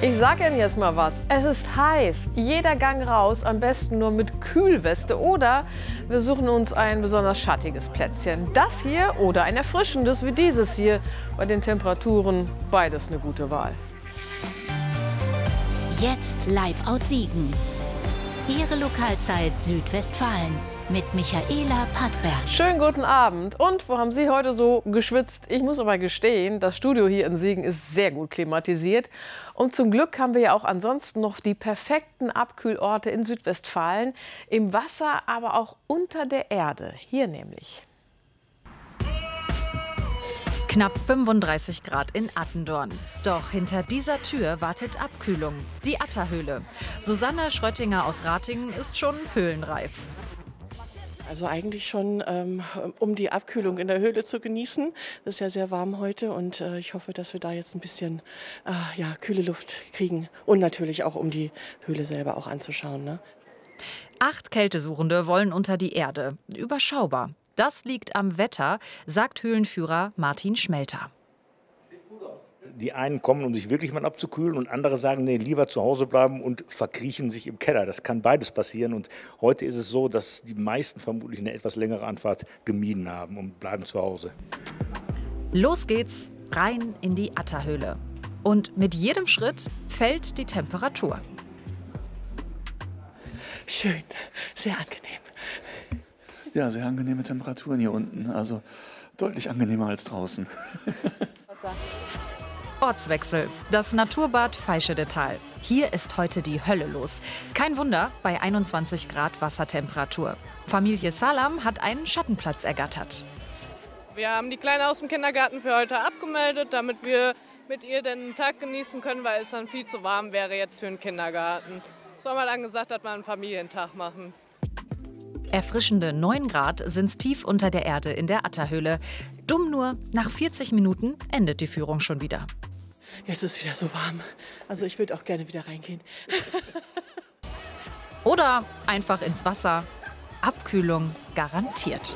Ich sage Ihnen jetzt mal was. Es ist heiß. Jeder Gang raus, am besten nur mit Kühlweste. Oder wir suchen uns ein besonders schattiges Plätzchen. Das hier oder ein erfrischendes wie dieses hier. Bei den Temperaturen beides eine gute Wahl. Jetzt live aus Siegen. Ihre Lokalzeit Südwestfalen mit Michaela Pattberg. Schönen guten Abend. Und wo haben Sie heute so geschwitzt? Ich muss aber gestehen, das Studio hier in Siegen ist sehr gut klimatisiert. Und zum Glück haben wir ja auch ansonsten noch die perfekten Abkühlorte in Südwestfalen. Im Wasser, aber auch unter der Erde. Hier nämlich. Knapp 35 Grad in Attendorn. Doch hinter dieser Tür wartet Abkühlung. Die Atterhöhle. Susanne Schröttinger aus Ratingen ist schon höhlenreif. Also eigentlich schon, um die Abkühlung in der Höhle zu genießen. Es ist ja sehr warm heute und ich hoffe, dass wir da jetzt ein bisschen kühle Luft kriegen. Und natürlich auch, um die Höhle selber auch anzuschauen, ne? 8 Kältesuchende wollen unter die Erde. Überschaubar. Das liegt am Wetter, sagt Höhlenführer Martin Schmelter. Die einen kommen, um sich wirklich mal abzukühlen, und andere sagen, nee, lieber zu Hause bleiben und verkriechen sich im Keller. Das kann beides passieren. Und heute ist es so, dass die meisten vermutlich eine etwas längere Anfahrt gemieden haben und bleiben zu Hause. Los geht's, rein in die Atterhöhle. Und mit jedem Schritt fällt die Temperatur. Schön, sehr angenehm. Ja, sehr angenehme Temperaturen hier unten. Also deutlich angenehmer als draußen. Ortswechsel. Das Naturbad Veischedetal. Hier ist heute die Hölle los. Kein Wunder bei 21 Grad Wassertemperatur. Familie Salam hat einen Schattenplatz ergattert. Wir haben die Kleine aus dem Kindergarten für heute abgemeldet, damit wir mit ihr den Tag genießen können, weil es dann viel zu warm wäre jetzt für den Kindergarten. So haben wir dann gesagt, dass wir einen Familientag machen. Erfrischende 9 Grad sind's tief unter der Erde in der Atterhöhle. Dumm nur, nach 40 Minuten endet die Führung schon wieder. Jetzt ist es wieder so warm. Also ich würde auch gerne wieder reingehen. Oder einfach ins Wasser. Abkühlung garantiert.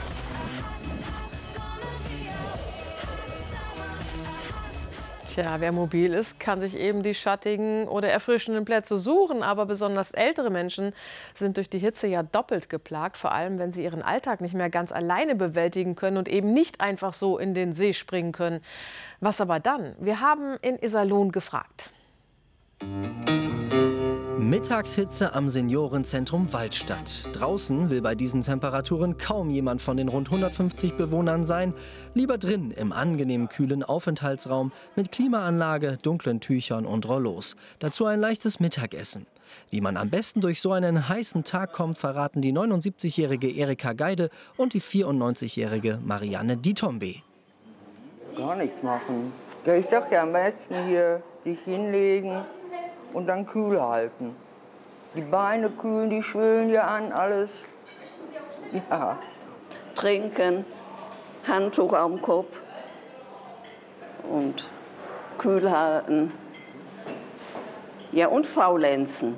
Tja, wer mobil ist, kann sich eben die schattigen oder erfrischenden Plätze suchen. Aber besonders ältere Menschen sind durch die Hitze ja doppelt geplagt. Vor allem, wenn sie ihren Alltag nicht mehr ganz alleine bewältigen können und eben nicht einfach so in den See springen können. Was aber dann? Wir haben in Iserlohn gefragt. Mittagshitze am Seniorenzentrum Waldstadt. Draußen will bei diesen Temperaturen kaum jemand von den rund 150 Bewohnern sein. Lieber drin im angenehm kühlen Aufenthaltsraum mit Klimaanlage, dunklen Tüchern und Rollos. Dazu ein leichtes Mittagessen. Wie man am besten durch so einen heißen Tag kommt, verraten die 79-jährige Erika Geide und die 94-jährige Marianne Ditombe. Gar nichts machen. Ja, ich sag ja am besten hier sich hinlegen und dann kühl halten. Die Beine kühlen, die schwillen ja an, alles. Ja. Trinken, Handtuch am Kopf und kühl halten. Ja, und faulenzen.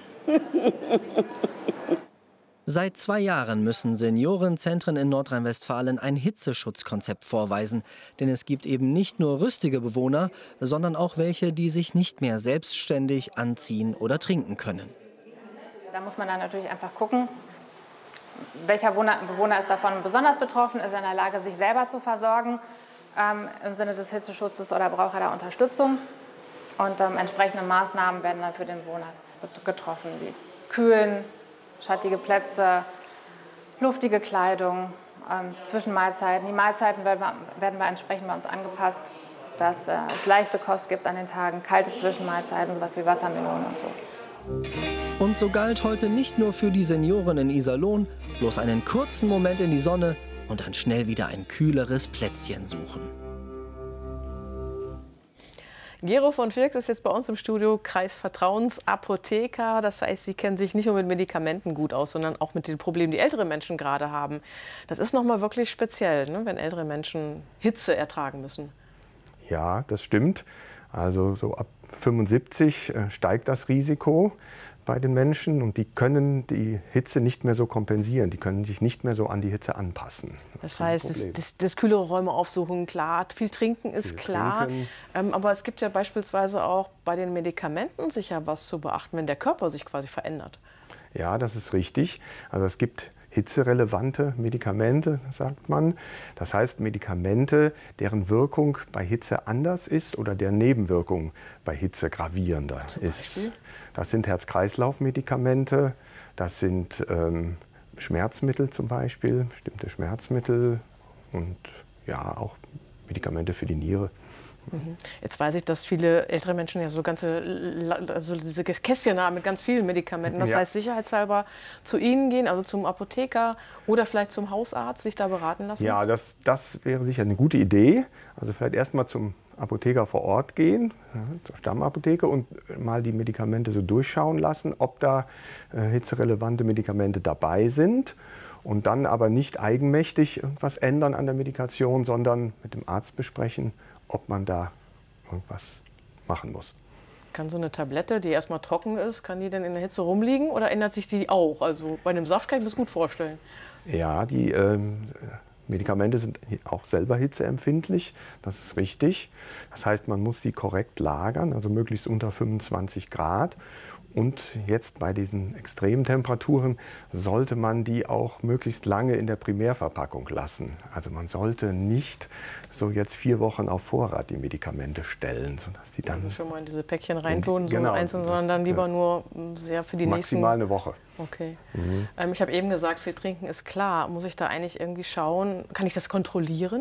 Seit 2 Jahren müssen Seniorenzentren in Nordrhein-Westfalen ein Hitzeschutzkonzept vorweisen. Denn es gibt eben nicht nur rüstige Bewohner, sondern auch welche, die sich nicht mehr selbstständig anziehen oder trinken können. Da muss man dann natürlich einfach gucken, welcher Bewohner ist davon besonders betroffen, ist er in der Lage, sich selber zu versorgen im Sinne des Hitzeschutzes, oder braucht er da Unterstützung. Und entsprechende Maßnahmen werden dann für den Bewohner getroffen, wie Kühlen, schattige Plätze, luftige Kleidung, Zwischenmahlzeiten. Die Mahlzeiten werden entsprechend bei uns angepasst, dass es leichte Kost gibt an den Tagen, kalte Zwischenmahlzeiten, sowas wie Wassermelonen und so. Und so galt heute nicht nur für die Senioren in Iserlohn, bloß einen kurzen Moment in die Sonne und dann schnell wieder ein kühleres Plätzchen suchen. Gero von Firks ist jetzt bei uns im Studio, Kreisvertrauensapotheker. Das heißt, Sie kennen sich nicht nur mit Medikamenten gut aus, sondern auch mit den Problemen, die ältere Menschen gerade haben. Das ist noch mal wirklich speziell, ne, wenn ältere Menschen Hitze ertragen müssen. Ja, das stimmt. Also so ab 75 steigt das Risiko. bei den Menschen und die können die Hitze nicht mehr so kompensieren, die können sich nicht mehr so an die Hitze anpassen. Das heißt, das kühlere Räume aufsuchen, klar, viel trinken ist klar, aber es gibt ja beispielsweise auch bei den Medikamenten sicher was zu beachten, wenn der Körper sich quasi verändert. Ja, das ist richtig. Also es gibt hitzerelevante Medikamente, sagt man. Das heißt Medikamente, deren Wirkung bei Hitze anders ist oder deren Nebenwirkung bei Hitze gravierender ist. Das sind Herz-Kreislauf-Medikamente, das sind Schmerzmittel zum Beispiel, bestimmte Schmerzmittel und ja auch Medikamente für die Niere. Jetzt weiß ich, dass viele ältere Menschen ja so diese Kästchen haben mit ganz vielen Medikamenten. Das heißt, sicherheitshalber zu Ihnen gehen, also zum Apotheker oder vielleicht zum Hausarzt, sich da beraten lassen? Ja, das wäre sicher eine gute Idee. Also vielleicht erst mal zum Apotheker vor Ort gehen, zur Stammapotheke und mal die Medikamente so durchschauen lassen, ob da hitzerelevante Medikamente dabei sind. Und dann aber nicht eigenmächtig irgendwas ändern an der Medikation, sondern mit dem Arzt besprechen, ob man da irgendwas machen muss. Kann so eine Tablette, die erstmal trocken ist, kann die denn in der Hitze rumliegen oder ändert sich die auch? Also bei einem Saft kann ich mir das gut vorstellen. Ja, die Medikamente sind auch selber hitzeempfindlich, das ist richtig. Das heißt, man muss sie korrekt lagern, also möglichst unter 25 Grad. Und jetzt bei diesen extremen Temperaturen sollte man die auch möglichst lange in der Primärverpackung lassen. Also man sollte nicht so jetzt 4 Wochen auf Vorrat die Medikamente stellen, sodass die dann also schon mal in diese Päckchen reintun, genau, so einzeln, sondern dann lieber nur sehr für die maximal eine Woche. Okay. Ich habe eben gesagt, viel trinken ist klar. Muss ich da eigentlich irgendwie schauen? Kann ich das kontrollieren?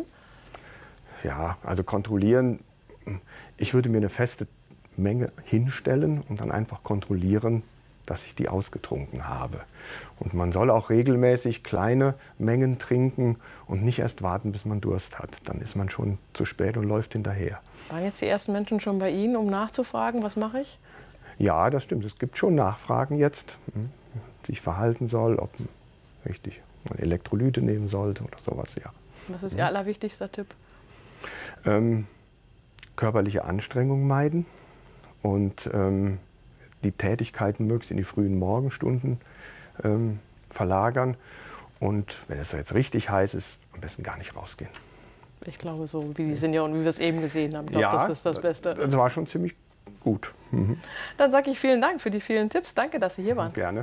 Ja, also kontrollieren. Ich würde mir eine feste Menge hinstellen und dann einfach kontrollieren, dass ich die ausgetrunken habe. Und man soll auch regelmäßig kleine Mengen trinken und nicht erst warten, bis man Durst hat. Dann ist man schon zu spät und läuft hinterher. Waren jetzt die ersten Menschen schon bei Ihnen, um nachzufragen, was mache ich? Ja, das stimmt. Es gibt schon Nachfragen jetzt, wie ich verhalten soll, ob man Elektrolyte nehmen sollte oder sowas. Ja. Was ist Ihr allerwichtigster Tipp? Körperliche Anstrengung meiden. Und die Tätigkeiten möglichst in die frühen Morgenstunden verlagern. Und wenn es jetzt richtig heiß ist, am besten gar nicht rausgehen. Ich glaube, so wie die Senioren, wie wir es eben gesehen haben, ich glaube, das ist das Beste. Das war schon ziemlich gut. Dann sage ich vielen Dank für die vielen Tipps. Danke, dass Sie hier waren. Gerne.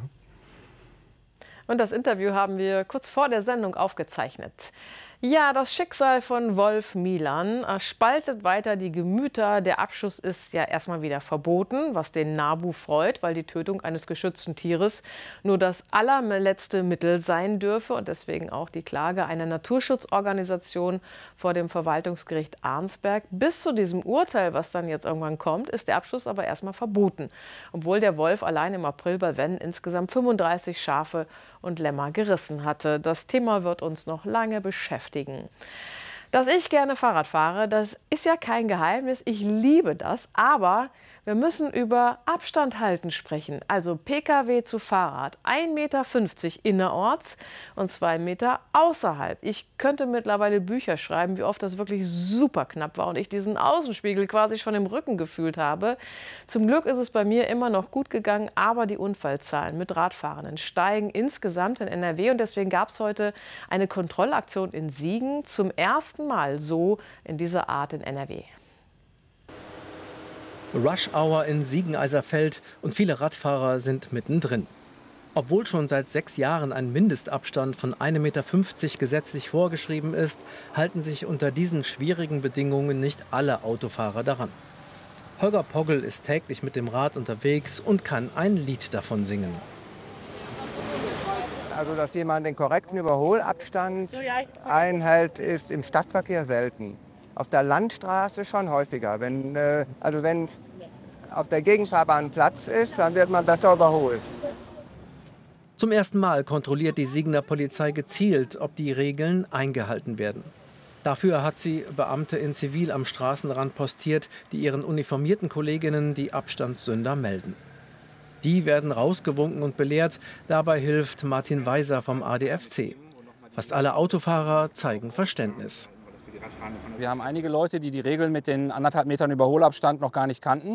Und das Interview haben wir kurz vor der Sendung aufgezeichnet. Ja, das Schicksal von Wolf Milan spaltet weiter die Gemüter. Der Abschuss ist ja erstmal wieder verboten, was den NABU freut, weil die Tötung eines geschützten Tieres nur das allerletzte Mittel sein dürfe und deswegen auch die Klage einer Naturschutzorganisation vor dem Verwaltungsgericht Arnsberg. Bis zu diesem Urteil, was dann jetzt irgendwann kommt, ist der Abschuss aber erstmal verboten, obwohl der Wolf allein im April bei Wenn insgesamt 35 Schafe und Lämmer gerissen hatte. Das Thema wird uns noch lange beschäftigen. Dass ich gerne Fahrrad fahre, das ist ja kein Geheimnis. Ich liebe das, aber wir müssen über Abstand halten sprechen. Also Pkw zu Fahrrad, 1,50 Meter innerorts und 2 Meter außerhalb. Ich könnte mittlerweile Bücher schreiben, wie oft das wirklich super knapp war und ich diesen Außenspiegel quasi schon im Rücken gefühlt habe. Zum Glück ist es bei mir immer noch gut gegangen, aber die Unfallzahlen mit Radfahrenden steigen insgesamt in NRW und deswegen gab es heute eine Kontrollaktion in Siegen, zum ersten Mal so in dieser Art in NRW. Rush Hour in Siegen-Eiserfeld und viele Radfahrer sind mittendrin. Obwohl schon seit 6 Jahren ein Mindestabstand von 1,50 Meter gesetzlich vorgeschrieben ist, halten sich unter diesen schwierigen Bedingungen nicht alle Autofahrer daran. Holger Poggel ist täglich mit dem Rad unterwegs und kann ein Lied davon singen. Also, dass jemand den korrekten Überholabstand einhält, ist im Stadtverkehr selten. Auf der Landstraße schon häufiger. Wenn es auf der Gegenfahrbahn Platz ist, dann wird man besser überholt. Zum ersten Mal kontrolliert die Siegener Polizei gezielt, ob die Regeln eingehalten werden. Dafür hat sie Beamte in Zivil am Straßenrand postiert, die ihren uniformierten Kolleginnen die Abstandssünder melden. Die werden rausgewunken und belehrt. Dabei hilft Martin Weiser vom ADFC. Fast alle Autofahrer zeigen Verständnis. Wir haben einige Leute, die die Regeln mit den 1,5 Metern Überholabstand noch gar nicht kannten.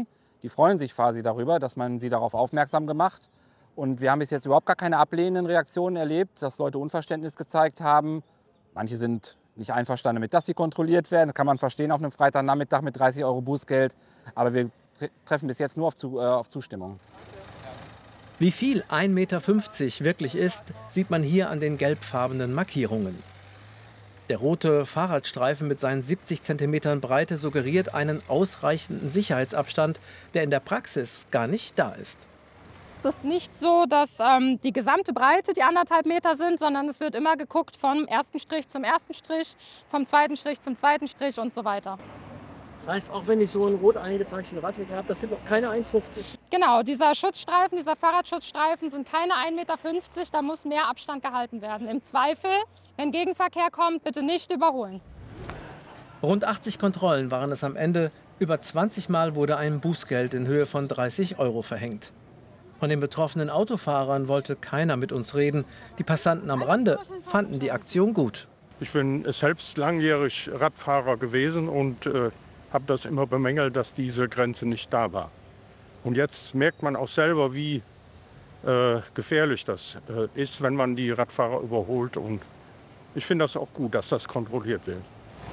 Die freuen sich quasi darüber, dass man sie darauf aufmerksam gemacht. Und wir haben bis jetzt überhaupt gar keine ablehnenden Reaktionen erlebt, dass Leute Unverständnis gezeigt haben. Manche sind nicht einverstanden damit, dass sie kontrolliert werden. Das kann man verstehen auf einem Freitagnachmittag mit 30 € Bußgeld. Aber wir treffen bis jetzt nur auf Zustimmung. Wie viel 1,50 Meter wirklich ist, sieht man hier an den gelbfarbenen Markierungen. Der rote Fahrradstreifen mit seinen 70 cm Breite suggeriert einen ausreichenden Sicherheitsabstand, der in der Praxis gar nicht da ist. Es ist nicht so, dass die gesamte Breite die 1,5 Meter sind, sondern es wird immer geguckt vom ersten Strich zum ersten Strich, vom zweiten Strich zum zweiten Strich und so weiter. Das heißt, auch wenn ich so einen rot eingezeichneten Radweg habe, das sind noch keine 1,50 Meter. Genau, dieser Schutzstreifen, dieser Fahrradschutzstreifen sind keine 1,50 Meter, da muss mehr Abstand gehalten werden. Im Zweifel, wenn Gegenverkehr kommt, bitte nicht überholen. Rund 80 Kontrollen waren es am Ende. Über 20 Mal wurde ein Bußgeld in Höhe von 30 € verhängt. Von den betroffenen Autofahrern wollte keiner mit uns reden. Die Passanten am Rande fanden die Aktion gut. Ich bin selbst langjährig Radfahrer gewesen und habe das immer bemängelt, dass diese Grenze nicht da war. Und jetzt merkt man auch selber, wie gefährlich das ist, wenn man die Radfahrer überholt. Und ich finde das auch gut, dass das kontrolliert wird.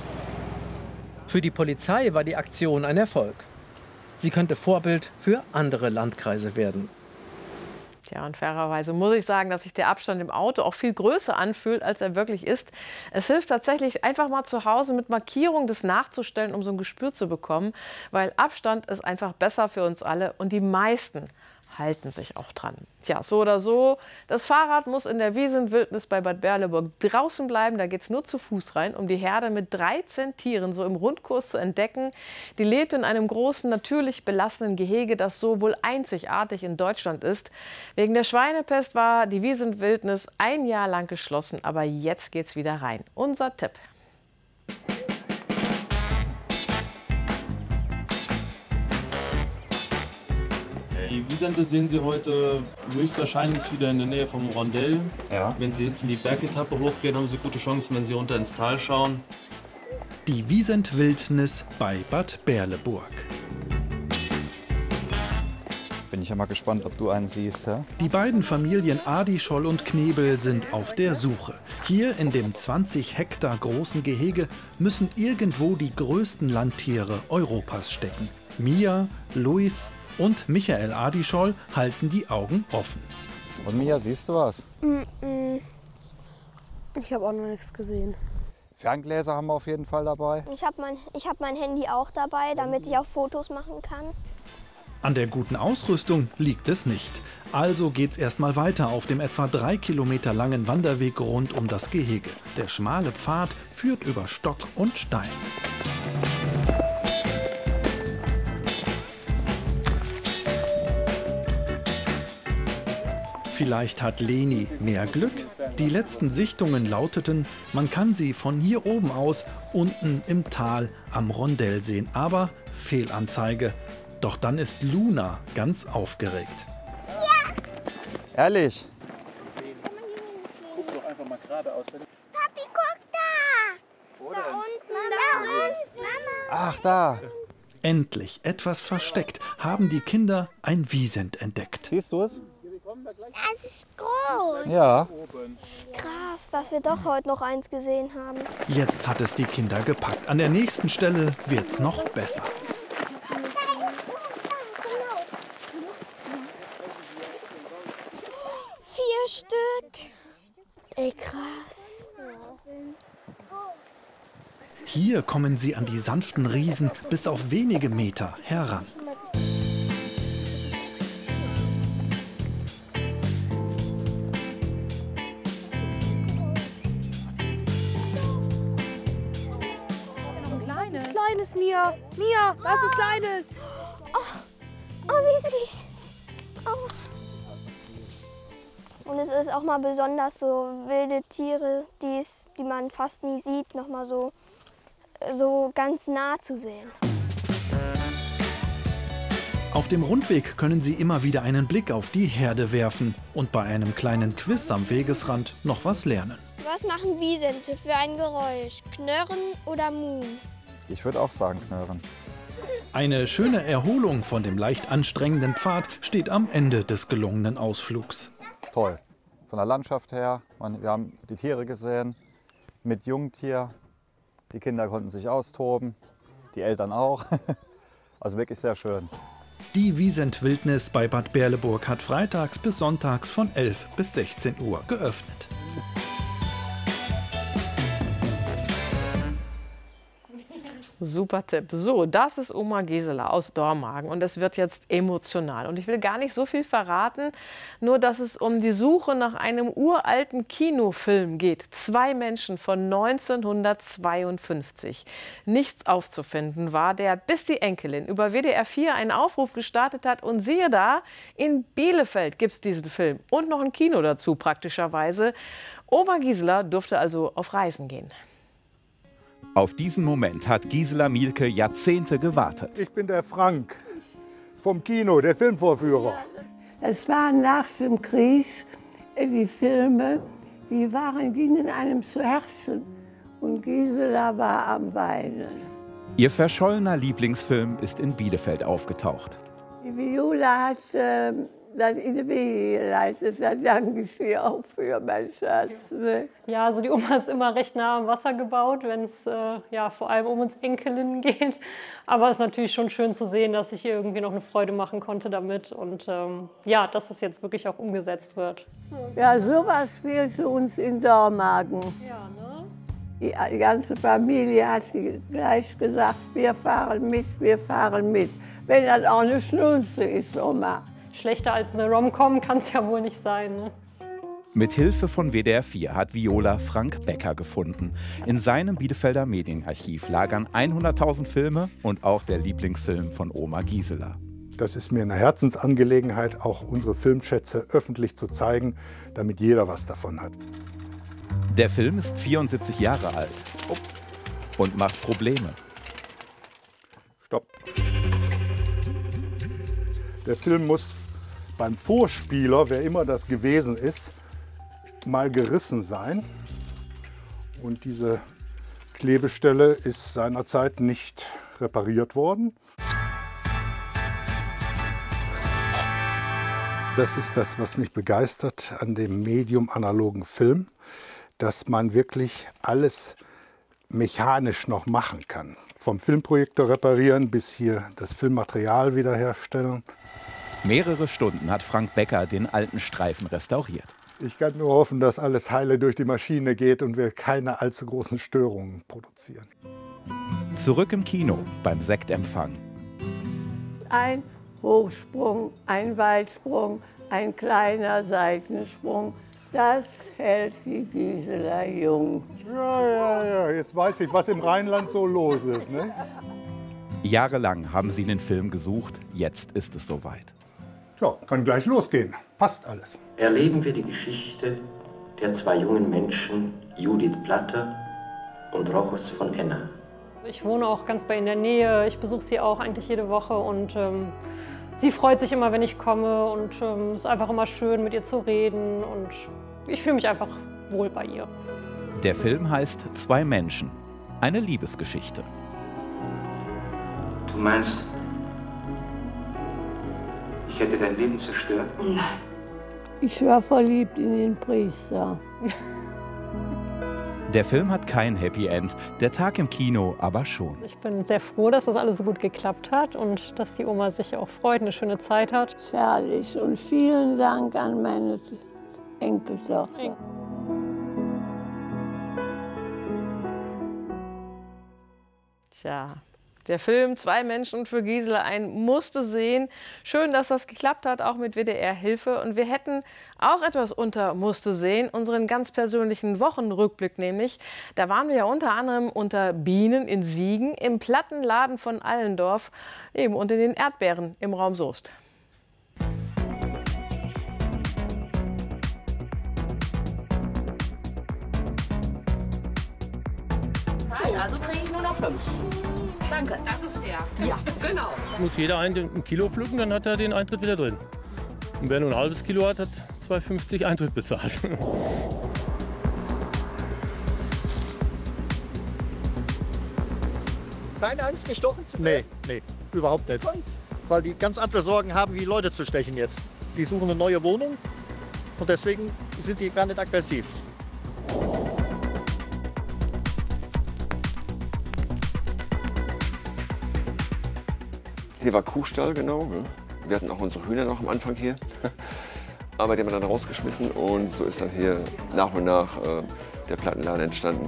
Für die Polizei war die Aktion ein Erfolg. Sie könnte Vorbild für andere Landkreise werden. Ja, und fairerweise muss ich sagen, dass sich der Abstand im Auto auch viel größer anfühlt, als er wirklich ist. Es hilft tatsächlich, einfach mal zu Hause mit Markierung das nachzustellen, um so ein Gespür zu bekommen. Weil Abstand ist einfach besser für uns alle und die meisten halten sich auch dran. Tja, so oder so, das Fahrrad muss in der Wiesenwildnis bei Bad Berleburg draußen bleiben. Da geht es nur zu Fuß rein, um die Herde mit 13 Tieren so im Rundkurs zu entdecken. Die lebt in einem großen, natürlich belassenen Gehege, das so wohl einzigartig in Deutschland ist. Wegen der Schweinepest war die Wiesenwildnis ein Jahr lang geschlossen, aber jetzt geht's wieder rein. Unser Tipp. Die Wiesente sehen Sie heute höchstwahrscheinlich wieder in der Nähe vom Rondell. Ja. Wenn Sie hinten die Bergetappe hochgehen, haben Sie gute Chancen, wenn Sie runter ins Tal schauen. Die Wiesentwildnis bei Bad Berleburg. Bin ich ja mal gespannt, ob du einen siehst. Ja? Die beiden Familien Adischoll und Knebel sind auf der Suche. Hier in dem 20 Hektar großen Gehege müssen irgendwo die größten Landtiere Europas stecken. Mia, Luis und Michael Adischoll halten die Augen offen. Und Mia, siehst du was? Ich habe auch noch nichts gesehen. Ferngläser haben wir auf jeden Fall dabei. Ich hab mein Handy auch dabei, damit ich auch Fotos machen kann. An der guten Ausrüstung liegt es nicht. Also geht's erstmal weiter auf dem etwa 3 Kilometer langen Wanderweg rund um das Gehege. Der schmale Pfad führt über Stock und Stein. Vielleicht hat Leni mehr Glück? Die letzten Sichtungen lauteten, man kann sie von hier oben aus unten im Tal am Rondell sehen. Aber Fehlanzeige. Doch dann ist Luna ganz aufgeregt. Ja. Ehrlich? Guck doch einfach mal geradeaus. Papi, guck da! Da unten, da ist Mama. Ach, da. Endlich, etwas versteckt, haben die Kinder ein Wiesent entdeckt. Siehst du es? Das ist groß. Ja. Krass, dass wir doch heute noch eins gesehen haben. Jetzt hat es die Kinder gepackt. An der nächsten Stelle wird's noch besser. 4 Stück. Ey, krass. Hier kommen sie an die sanften Riesen bis auf wenige Meter heran. Kleines, Mia. Mia, da ist ein kleines. Oh, wie süß. Oh. Und es ist auch mal besonders so wilde Tiere, die man fast nie sieht, noch mal so ganz nah zu sehen. Auf dem Rundweg können Sie immer wieder einen Blick auf die Herde werfen und bei einem kleinen Quiz am Wegesrand noch was lernen. Was machen Wiesente für ein Geräusch? Knurren oder Muhen? Ich würde auch sagen Knurren. Eine schöne Erholung von dem leicht anstrengenden Pfad steht am Ende des gelungenen Ausflugs. Toll. Von der Landschaft her, wir haben die Tiere gesehen, mit Jungtier. Die Kinder konnten sich austoben, die Eltern auch. Also wirklich sehr schön. Die Wiesent Wildnis bei Bad Berleburg hat freitags bis sonntags von 11 bis 16 Uhr geöffnet. Super Tipp. So, das ist Oma Gisela aus Dormagen und es wird jetzt emotional. Und ich will gar nicht so viel verraten, nur dass es um die Suche nach einem uralten Kinofilm geht. 2 Menschen von 1952. Nichts aufzufinden war der, bis die Enkelin über WDR 4 einen Aufruf gestartet hat. Und siehe da, in Bielefeld gibt es diesen Film und noch ein Kino dazu praktischerweise. Oma Gisela durfte also auf Reisen gehen. Auf diesen Moment hat Gisela Mielke Jahrzehnte gewartet. Ich bin der Frank vom Kino, der Filmvorführer. Es waren nach dem Krieg die Filme, gingen einem zu Herzen und Gisela war am Weinen. Ihr verschollener Lieblingsfilm ist in Bielefeld aufgetaucht. Die Viola hat das in die Wege geleitet, da danke ich dir auch für, mein Schatz. Ne? Ja, also die Oma ist immer recht nah am Wasser gebaut, wenn es ja, vor allem um uns Enkelinnen geht. Aber es ist natürlich schon schön zu sehen, dass ich ihr irgendwie noch eine Freude machen konnte damit und ja, dass es jetzt wirklich auch umgesetzt wird. Ja, sowas fehlte uns in Dormagen. Ja, ne? Die ganze Familie hat gleich gesagt, wir fahren mit, wir fahren mit. Wenn das auch eine Schnulze ist, Oma. Schlechter als eine Rom-Com kann es ja wohl nicht sein. Ne? Mit Hilfe von WDR 4 hat Viola Frank Becker gefunden. In seinem Bielefelder Medienarchiv lagern 100.000 Filme und auch der Lieblingsfilm von Oma Gisela. Das ist mir eine Herzensangelegenheit, auch unsere Filmschätze öffentlich zu zeigen, damit jeder was davon hat. Der Film ist 74 Jahre alt und macht Probleme. Stopp. Der Film muss beim Vorspieler, wer immer das gewesen ist, mal gerissen sein. Und diese Klebestelle ist seinerzeit nicht repariert worden. Das ist das, was mich begeistert an dem Medium analogen Film, dass man wirklich alles mechanisch noch machen kann. Vom Filmprojektor reparieren bis hier das Filmmaterial wiederherstellen. Mehrere Stunden hat Frank Becker den alten Streifen restauriert. Ich kann nur hoffen, dass alles heile durch die Maschine geht und wir keine allzu großen Störungen produzieren. Zurück im Kino beim Sektempfang. Ein Hochsprung, ein Weitsprung, ein kleiner Seitensprung. Das hält die Gisela jung. Ja, jetzt weiß ich, was im Rheinland so los ist. Ne? Jahrelang haben sie den Film gesucht, jetzt ist es soweit. Ja, kann gleich losgehen. Passt alles. Erleben wir die Geschichte der 2 jungen Menschen, Judith Platte und Rochus von Enna. Ich wohne auch ganz bei in der Nähe, ich besuche sie auch eigentlich jede Woche und sie freut sich immer, wenn ich komme und es ist einfach immer schön, mit ihr zu reden und ich fühle mich einfach wohl bei ihr. Der Film heißt 2 Menschen, eine Liebesgeschichte. Du meinst, ich hätte dein Leben zerstört? Nein. Ich war verliebt in den Priester. Der Film hat kein Happy End, der Tag im Kino aber schon. Ich bin sehr froh, dass das alles so gut geklappt hat und dass die Oma sich auch freut, eine schöne Zeit hat. Herrlich und vielen Dank an meine Enkeltochter. Tja. Der Film 2 Menschen für Gisela, ein musste sehen. Schön, dass das geklappt hat, auch mit WDR-Hilfe. Und wir hätten auch etwas unter musste sehen, unseren ganz persönlichen Wochenrückblick nämlich. Da waren wir ja unter anderem unter Bienen in Siegen, im Plattenladen von Allendorf, eben unter den Erdbeeren im Raum Soest. Also kriege ich nur noch 5. Danke, das ist fair. Ja, genau. Muss jeder ein Kilo pflücken, dann hat er den Eintritt wieder drin. Und wer nur ein halbes Kilo hat, hat 2,50 Eintritt bezahlt. Keine Angst, gestochen zu werden? Nee. Überhaupt nicht. Weil die ganz andere Sorgen haben, wie Leute zu stechen jetzt. Die suchen eine neue Wohnung und deswegen sind die gar nicht aggressiv. Hier war Kuhstall, genau. Wir hatten auch unsere Hühner noch am Anfang hier. Aber die haben wir dann rausgeschmissen und so ist dann hier nach und nach der Plattenladen entstanden.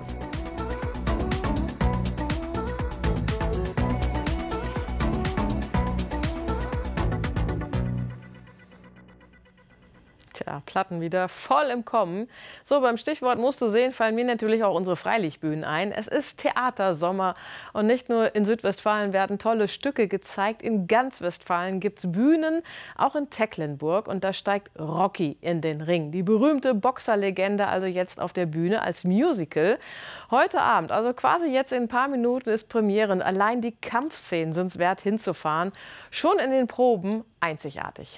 Tja, Platten wieder voll im Kommen. So, beim Stichwort musst du sehen, fallen mir natürlich auch unsere Freilichtbühnen ein. Es ist Theatersommer und nicht nur in Südwestfalen werden tolle Stücke gezeigt. In ganz Westfalen gibt es Bühnen, auch in Tecklenburg. Und da steigt Rocky in den Ring. Die berühmte Boxerlegende also jetzt auf der Bühne als Musical. Heute Abend, also quasi jetzt in ein paar Minuten, ist Premiere. Und allein die Kampfszenen sind es wert hinzufahren. Schon in den Proben einzigartig.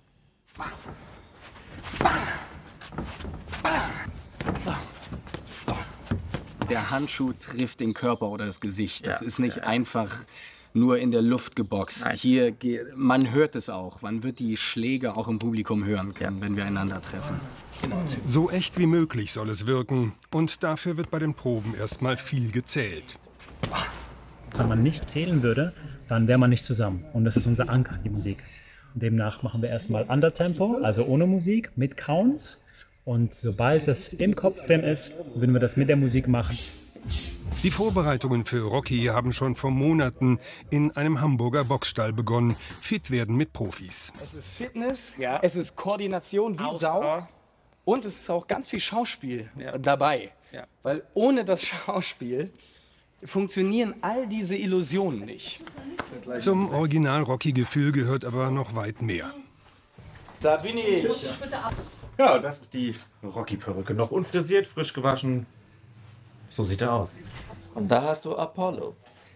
Der Handschuh trifft den Körper oder das Gesicht. Das ist nicht einfach nur in der Luft geboxt. Hier, man hört es auch. Man wird die Schläge auch im Publikum hören können, wenn wir einander treffen. So echt wie möglich soll es wirken. Und dafür wird bei den Proben erstmal viel gezählt. Wenn man nicht zählen würde, dann wäre man nicht zusammen. Und das ist unser Anker, die Musik. Demnach machen wir erstmal Undertempo, also ohne Musik, mit Counts. Und sobald das im Kopf drin ist, würden wir das mit der Musik machen. Die Vorbereitungen für Rocky haben schon vor Monaten in einem Hamburger Boxstall begonnen. Fit werden mit Profis. Es ist Fitness, es ist Koordination wie Sau und es ist auch ganz viel Schauspiel dabei. Weil ohne das Schauspiel funktionieren all diese Illusionen nicht. Zum Original-Rocky-Gefühl gehört aber noch weit mehr. Da bin ich. Ja, das ist die Rocky-Perücke. Noch unfrisiert, frisch gewaschen. So sieht er aus. Und da hast du Apollo.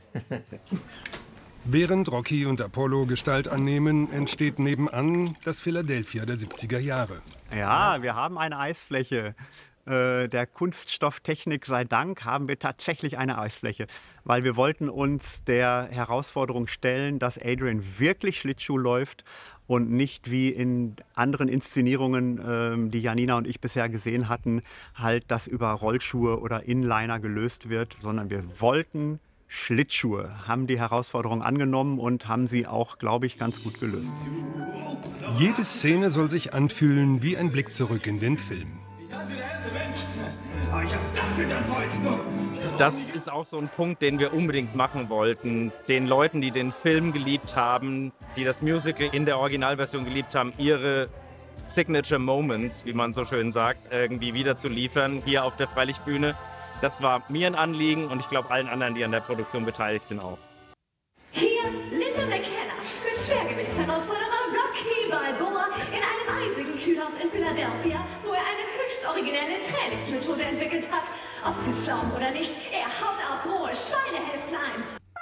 Während Rocky und Apollo Gestalt annehmen, entsteht nebenan das Philadelphia der 70er Jahre. Ja, wir haben eine Eisfläche. Der Kunststofftechnik sei Dank haben wir tatsächlich eine Eisfläche, weil wir wollten uns der Herausforderung stellen, dass Adrian wirklich Schlittschuh läuft und nicht wie in anderen Inszenierungen, die Janina und ich bisher gesehen hatten, halt das über Rollschuhe oder Inliner gelöst wird, sondern wir wollten Schlittschuhe, haben die Herausforderung angenommen und haben sie auch, glaube ich, ganz gut gelöst. Jede Szene soll sich anfühlen wie ein Blick zurück in den Film. Das ist auch so ein Punkt, den wir unbedingt machen wollten. Den Leuten, die den Film geliebt haben, die das Musical in der Originalversion geliebt haben, ihre Signature Moments, wie man so schön sagt, irgendwie wieder zu liefern, hier auf der Freilichtbühne. Das war mir ein Anliegen und ich glaube allen anderen, die an der Produktion beteiligt sind, auch. Hier Linda McKenna mit Schwergewichtsherausforderer Rocky Balboa in einem eisigen Kühlhaus in Philadelphia, wo er eine höchst originelle Trainingsmethode entwickelt hat. Ob Sie es glauben oder nicht, er haut auf rohe Schweinehälften ein.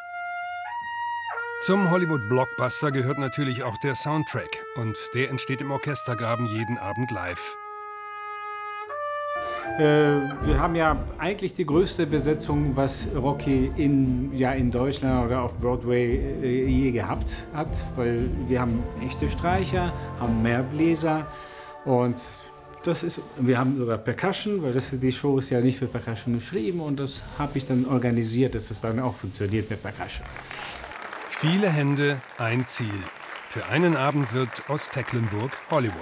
Zum Hollywood-Blockbuster gehört natürlich auch der Soundtrack. Und der entsteht im Orchestergraben jeden Abend live. Wir haben ja eigentlich die größte Besetzung, was Rocky in Deutschland oder auf Broadway je gehabt hat, weil wir haben echte Streicher, haben mehr Bläser und wir haben sogar Percussion, weil die Show ist ja nicht für Percussion geschrieben und das habe ich dann organisiert, dass es dann auch funktioniert mit Percussion. Viele Hände, ein Ziel. Für einen Abend wird aus Tecklenburg Hollywood.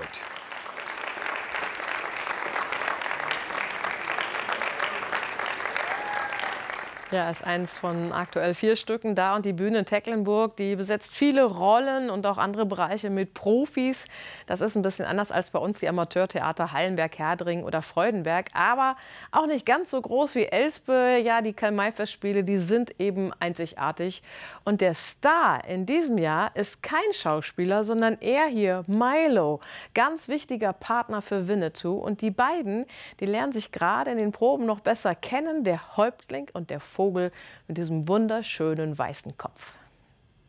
Ja, ist eins von aktuell 4 Stücken da und die Bühne in Tecklenburg, die besetzt viele Rollen und auch andere Bereiche mit Profis. Das ist ein bisschen anders als bei uns die Amateurtheater Hallenberg, Herdring oder Freudenberg, aber auch nicht ganz so groß wie Elspe. Ja, die Karl-May-Festspiele, die sind eben einzigartig. Und der Star in diesem Jahr ist kein Schauspieler, sondern er hier, Milo. Ganz wichtiger Partner für Winnetou. Und die beiden, die lernen sich gerade in den Proben noch besser kennen, der Häuptling und der Vogel mit diesem wunderschönen weißen Kopf.